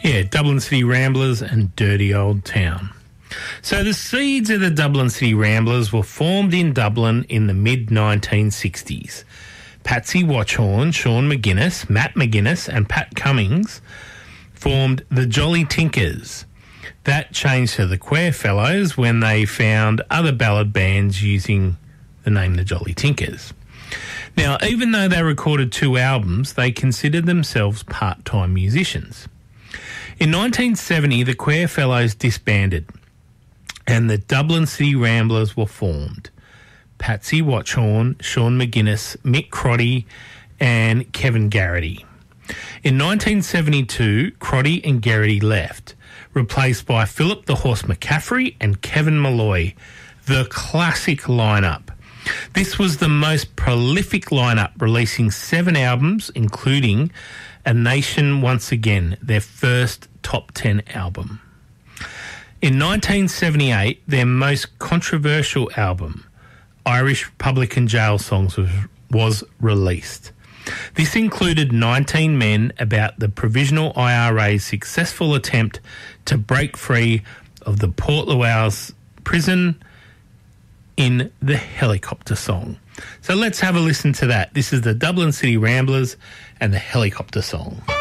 Yeah, Dublin City Ramblers and Dirty Old Town. So the seeds of the Dublin City Ramblers were formed in Dublin in the mid-1960s. Patsy Watchorn, Sean McGuinness, Matt McGuinness and Pat Cummings formed the Jolly Tinkers. That changed to the Quare Fellows when they found other ballad bands using the name the Jolly Tinkers. Now, even though they recorded 2 albums, they considered themselves part-time musicians. In 1970, the Quare Fellows disbanded and the Dublin City Ramblers were formed. Patsy Watchorn, Sean McGuinness, Mick Crotty and Kevin Garrity. In 1972, Crotty and Garrity left, replaced by Philip the Horse McCaffrey and Kevin Malloy, the classic lineup. This was the most prolific lineup, releasing 7 albums, including A Nation Once Again, their first top 10 album. In 1978, their most controversial album, Irish Republican Jail Songs, was released. This included 19 Men about the Provisional IRA's successful attempt to break free of the Port Louis prison in the Helicopter Song. So let's have a listen to that. This is the Dublin City Ramblers and the Helicopter Song.